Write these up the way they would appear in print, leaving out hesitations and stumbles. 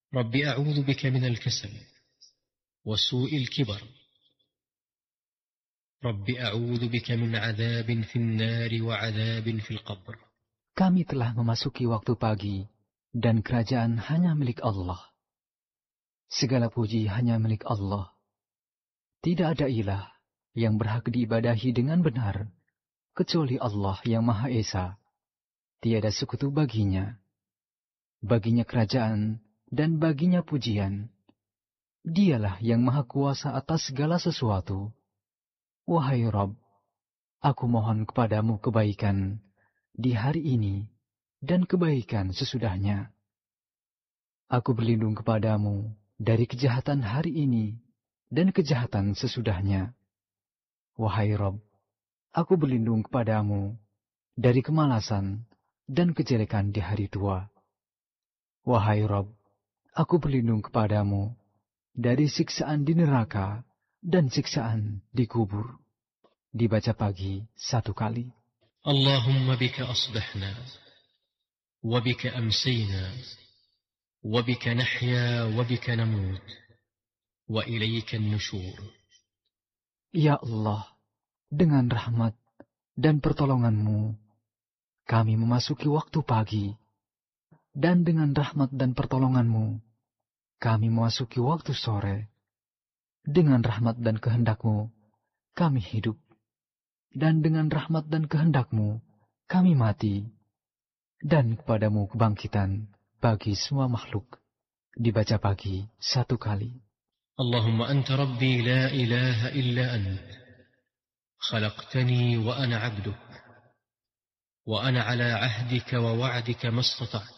رب أعوذ بك من الكسل وسوء الكبر رب أعوذ بك من عذاب في النار وعذاب في القبر. Kami telah memasuki waktu pagi, dan kerajaan hanya milik Allah. Segala puji hanya milik Allah. Tidak ada ilah yang berhak diibadahi dengan benar, kecuali Allah yang Maha Esa. Tiada sekutu baginya. Baginya kerajaan dan baginya pujian. Dialah yang Maha Kuasa atas segala sesuatu. Wahai Rabb, aku mohon kepadamu kebaikan di hari ini dan kebaikan sesudahnya. Aku berlindung kepadamu dari kejahatan hari ini dan kejahatan sesudahnya. Wahai Rabb, aku berlindung kepadamu dari kemalasan dan kejelekan di hari tua. Wahai Rabb, aku berlindung kepadamu dari siksaan di neraka dan siksaan di kubur. Dibaca pagi 1 kali. Allahumma bika asbahna, wa bika amsayna, wa bika nahya, wa bika namut, wa ilayka an-nushur. Ya Allah, dengan rahmat dan pertolongan-Mu, kami memasuki waktu pagi. Dan dengan rahmat dan pertolongan-Mu, kami memasuki waktu sore. Dengan rahmat dan kehendak-Mu, kami hidup. Dan dengan rahmat dan kehendak-Mu, kami mati. Dan kepadamu kebangkitan bagi semua makhluk. Dibaca pagi 1 kali. Allahumma anta rabbi la ilaha illa ant. Khalaqtani wa ana abduk. Wa ana ala ahdika wa wa'dika ma istata'tu.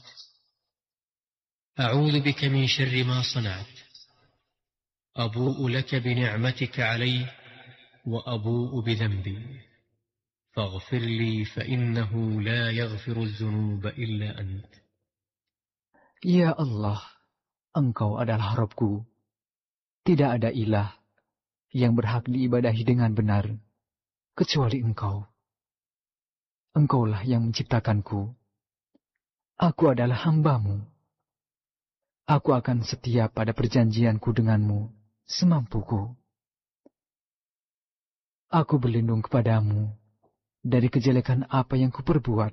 أعوذ بك من شر ما صنعت أبوء لك بنعمتك علي وأبوء بذنبي فاغفر لي فإنه لا يغفر الذنوب إلا أنت. Ya Allah, Engkau adalah Rabbku. Tidak ada ilah yang berhak diibadahi dengan benar kecuali Engkau. Engkaulah yang menciptakanku. Aku adalah hamba-Mu. Aku akan setia pada perjanjianku denganmu semampuku. Aku berlindung kepadamu dari kejelekan apa yang kuperbuat.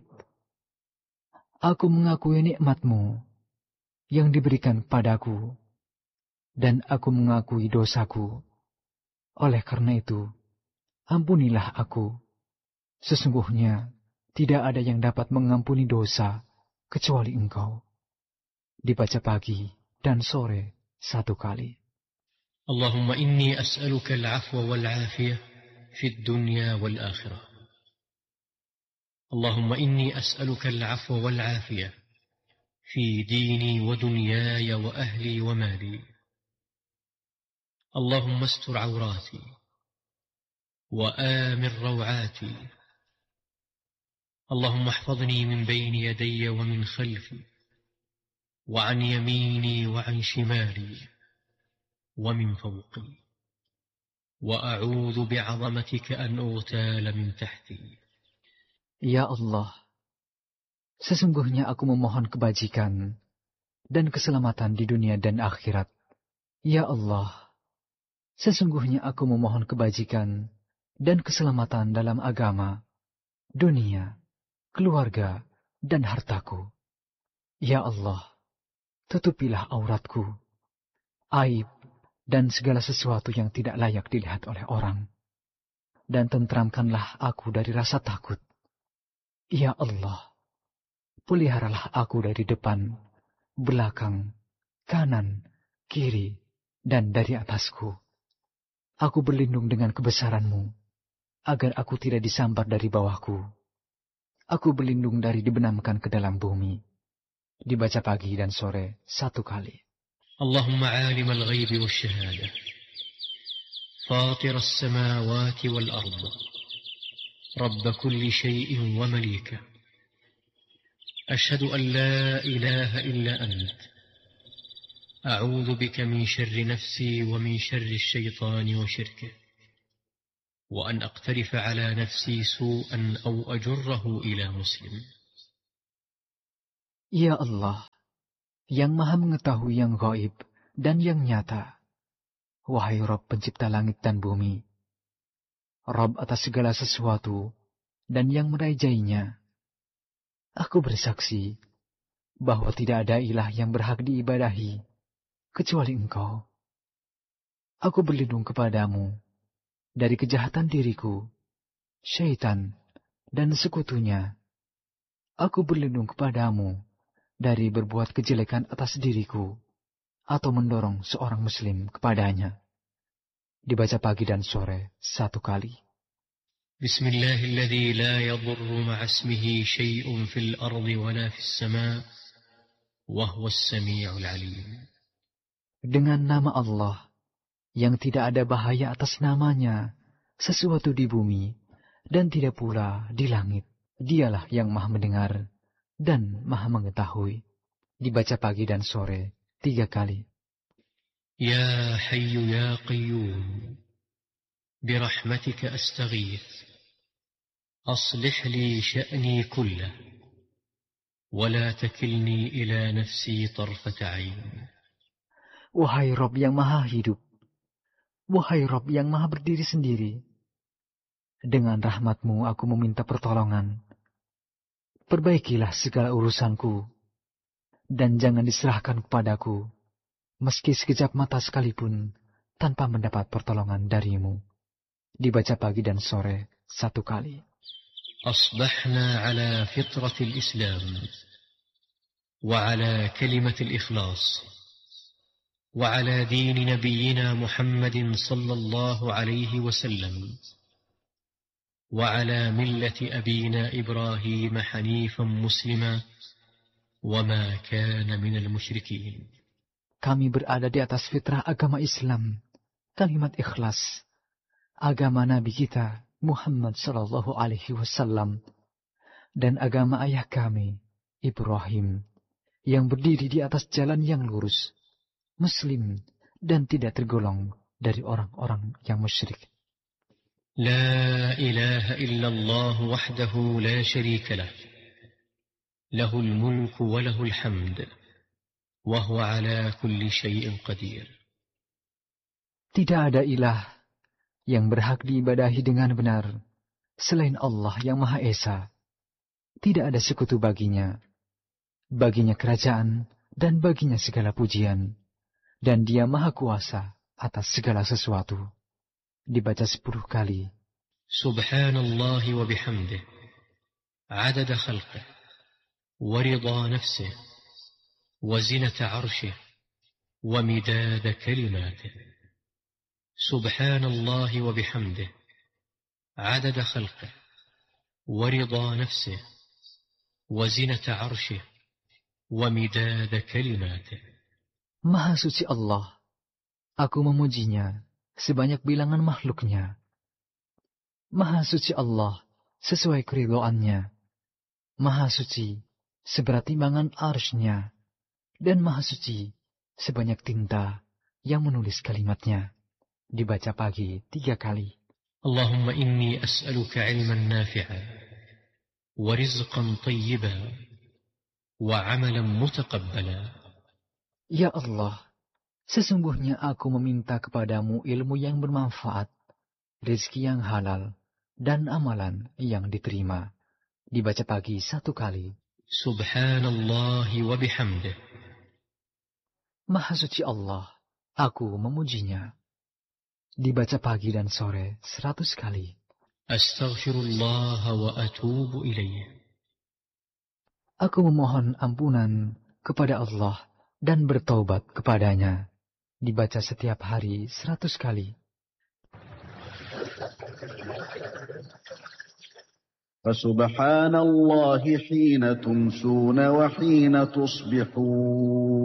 Aku mengakui nikmat-Mu yang diberikan padaku, dan aku mengakui dosaku. Oleh karena itu, ampunilah aku. Sesungguhnya tidak ada yang dapat mengampuni dosa kecuali Engkau. Dibaca pagi dan sore 1 kali. Allahumma inni as'aluka al-'afwa wal-'afiyah fi ad-dunya wal-akhirah. Allahumma inni as'aluka al-'afwa wal-'afiyah fi dini wa dunyaya wa ahli wa mali. Allahumma astur 'awrati wa amir raw'ati. Allahumma ihfazni min bayni yadayya wa min khalfi. وعن يميني وعن شمالي ومن فوقي وأعوذ بعظمتك أن أغتال من تحتي. Ya Allah, sesungguhnya aku memohon kebajikan dan keselamatan di dunia dan akhirat. Ya Allah, sesungguhnya aku memohon kebajikan dan keselamatan dalam agama, dunia, keluarga, dan hartaku. Ya Allah, tutupilah auratku, aib, dan segala sesuatu yang tidak layak dilihat oleh orang. Dan tentramkanlah aku dari rasa takut. Ya Allah, peliharalah aku dari depan, belakang, kanan, kiri, dan dari atasku. Aku berlindung dengan kebesaran-Mu, agar aku tidak disambar dari bawahku. Aku berlindung dari dibenamkan ke dalam bumi. Dibaca pagi dan sore 1 kali. Allahumma 'alim al-ghaib wash-shahadah, fatir as-samawati wal-ard, rabb kulli shay'in wa malika. Ashhadu an la ilaha illa ant. A'udzu bika min sharri nafsi wa min sharri asy-syaitani wa syirkihi. Wa an aqtarifa 'ala nafsi su'an aw ajurrahu ila muslim. Ya Allah, yang maha mengetahui yang gaib dan yang nyata. Wahai Rabb pencipta langit dan bumi, Rabb atas segala sesuatu dan yang merajainya, aku bersaksi bahwa tidak ada ilah yang berhak diibadahi kecuali Engkau. Aku berlindung kepadamu dari kejahatan diriku, syaitan, dan sekutunya. Aku berlindung kepadamu dari berbuat kejelekan atas diriku atau mendorong seorang muslim kepadanya. Dibaca pagi dan sore 1 kali. Bismillahilladzi la yadurru ma'asmihi syai'un fil ardi wala fis sama' wa huwas sami'ul 'alim. Dengan nama Allah yang tidak ada bahaya atas namanya sesuatu di bumi dan tidak pula di langit. Dialah yang maha mendengar dan maha mengetahui. Dibaca pagi dan sore 3 kali. Ya Hayyu ya Qayyum, birahmatika astaghith, aslih li sya'ni kullah, wa la takilni ila nafsi tarfata 'ain. Wahai Rabb yang maha hidup, wahai Rabb yang maha berdiri sendiri, dengan rahmat-Mu aku meminta pertolongan. Perbaikilah segala urusanku, dan jangan diserahkan kepadaku, meski sekejap mata sekalipun, tanpa mendapat pertolongan dari-Mu. Dibaca pagi dan sore 1 kali. Asbahna ala fitratil Islam, wa ala kalimatil ikhlas, wa ala dini nabiyyina Muhammadin sallallahu alaihi wasallam, وعلى ملة أبينا إبراهيم حنيفا مسلما وما كان من المشركين. Kami berada di atas fitrah agama Islam, kalimat ikhlas, agama Nabi kita Muhammad sallallahu alaihi wasallam, dan agama ayah kami Ibrahim yang berdiri di atas jalan yang lurus, Muslim dan tidak tergolong dari orang-orang yang musyrik. لا إله إلا الله وحده لا شريك له له الملك وله الحمد وهو على كل شيء قدير. Tidak ada ilah yang berhak diibadahi dengan benar selain Allah yang Maha Esa. Tidak ada sekutu baginya. Baginya kerajaan dan baginya segala pujian. Dan Dia Maha Kuasa atas segala sesuatu. Dibaca 10 kali. Subhanallah wa bihamdih, adada khalqih, wa rida nafsih, wa zinata arshih, wa midada kalimatih. Subhanallah wa bihamdih, adada khalqih, wa rida nafsih, wa zinata arshih, wa midada kalimatih. Maha suci Allah, aku memujinya sebanyak bilangan makhluknya. Maha suci Allah sesuai keridhoannya. Maha suci seberat timbangan arsy-Nya. Dan maha suci sebanyak tinta yang menulis kalimatnya. Dibaca pagi 3 kali. Allahumma inni as'aluka ilman nafi'a, wa rizqan tayyiba, wa amalan mutaqabbala. Ya Allah, sesungguhnya aku meminta kepadamu ilmu yang bermanfaat, rezeki yang halal, dan amalan yang diterima. Dibaca pagi 1 kali. Subhanallah wa bihamdih. Maha suci Allah, aku memujinya. Dibaca pagi dan sore 100 kali. Astaghfirullah wa atubu ilaih. Aku memohon ampunan kepada Allah dan bertaubat kepadanya. Dibaca setiap hari 100 kali. فسبحان الله حين تمسون وحين تصبحون